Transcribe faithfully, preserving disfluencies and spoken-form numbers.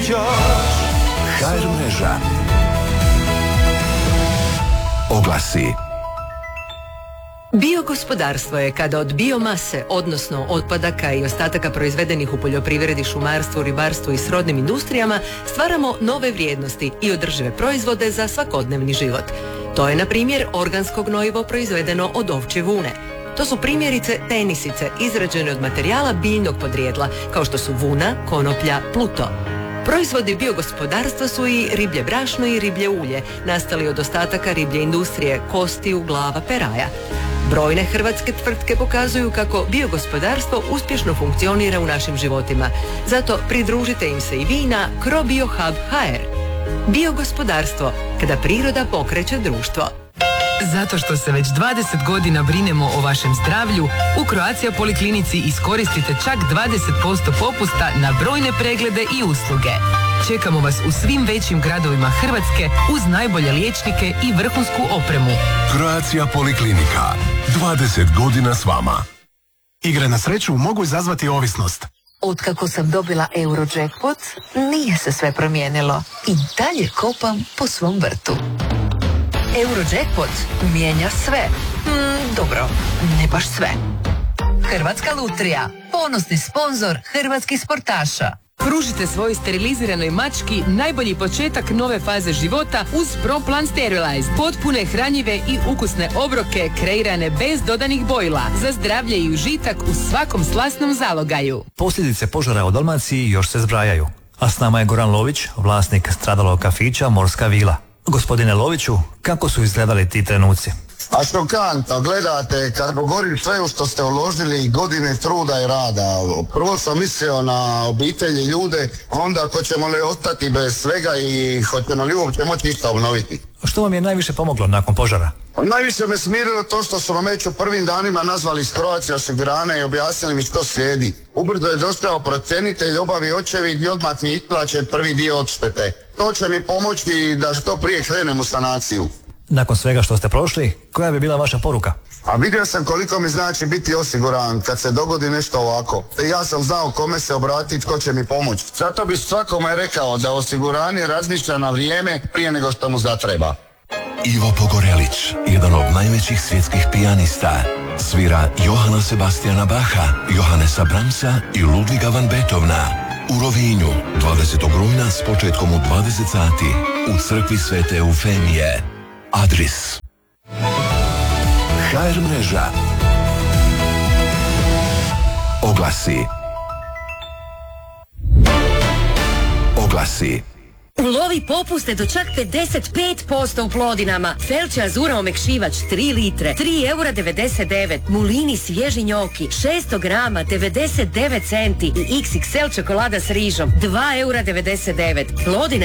sviđaš. ha er mreža. Oglasi. Biogospodarstvo je kada od biomase, odnosno otpadaka i ostataka proizvedenih u poljoprivredi, šumarstvu, ribarstvu i srodnim industrijama, stvaramo nove vrijednosti i održive proizvode za svakodnevni život. To je, na primjer, organsko gnojivo proizvedeno od ovčje vune. To su primjerice tenisice izrađene od materijala biljnog podrijetla, kao što su vuna, konoplja, pluto. Proizvodi biogospodarstva su i riblje brašno i riblje ulje, nastali od ostataka riblje industrije, kostiju, glava, peraja. Brojne hrvatske tvrtke pokazuju kako biogospodarstvo uspješno funkcionira u našim životima. Zato pridružite im se i vi na CroBioHub ha er. Biogospodarstvo, kada priroda pokreće društvo. Zato što se već dvadeset godina brinemo o vašem zdravlju, u Croatia Poliklinici iskoristite čak dvadeset posto popusta na brojne preglede i usluge. Čekamo vas u svim većim gradovima Hrvatske uz najbolje liječnike i vrhunsku opremu. Croatia Poliklinika. dvadeset godina s vama. Igre na sreću mogu izazvati ovisnost. Otkako sam dobila Eurojackpot, nije se sve promijenilo. I dalje kopam po svom vrtu. Eurojackpot mijenja sve. Mm, dobro, ne baš sve. Hrvatska lutrija, ponosni sponzor hrvatskih sportaša. Pružite svojoj steriliziranoj mački najbolji početak nove faze života uz ProPlan Sterilize. Potpune, hranjive i ukusne obroke kreirane bez dodanih bojila za zdravlje i užitak u svakom slasnom zalogaju. Posljedice požara u Dalmaciji još se zbrajaju. A s nama je Goran Lović, vlasnik stradalog kafića Morska vila. Gospodine Loviću, kako su izgledali ti trenuci? A šokantno, gledate, kad govorim sve u što ste uložili godine truda i rada. Prvo sam mislio na obitelji, ljude, onda ako ćemo li ostati bez svega i hoćemo li uopće moći išta obnoviti. Što vam je najviše pomoglo nakon požara? Najviše me smirilo to što su nam već u prvim danima nazvali iz Croatia osiguranja i objasnili mi što slijedi. Ubrzo je došao procjenitelj, obavi očevid i odmah mi isplaćen prvi dio odštete. To će mi pomoći da što prije krenem u sanaciju. Nakon svega što ste prošli, koja bi bila vaša poruka? A vidio sam koliko mi znači biti osiguran kad se dogodi nešto ovako. Ja sam znao kome se obratiti, tko će mi pomoći. Zato bi svakome rekao da osiguranje razmišlja na vrijeme prije nego što mu zatreba. Ivo Pogorelić, jedan od najvećih svjetskih pijanista, svira Johana Sebastiana Bacha, Johannesa Brahmsa i Ludviga van Beethovena. U Rovinju, dvadesetog rujna s početkom u dvadeset sati, u crkvi Svete Eufemije. Adris. ha er mreža. Oglasi. Oglasi. Ulovi popuste do čak pedeset pet posto u Plodinama. Felče Azura omekšivač tri litre, tri eura devedeset devet. Mulini svježi njoki, šesto grama, devedeset devet centi. I iks iks el čokolada s rižom, dva eura devedeset devet. Plodine